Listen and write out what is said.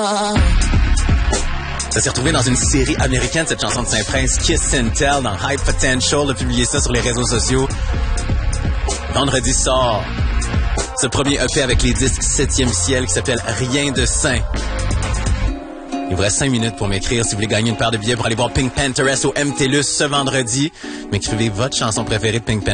Ça s'est retrouvé dans une série américaine, cette chanson de Saint-Prince, Kiss and Tell, dans High Potential, a publié ça sur les réseaux sociaux. Vendredi sort ce premier EP avec les disques 7e ciel qui s'appelle Rien de Saint. Il vous reste 5 minutes pour m'écrire si vous voulez gagner une paire de billets pour aller voir Pink Pantheress au MTLUS ce vendredi. M'écrivez votre chanson préférée de Pink Pantheress.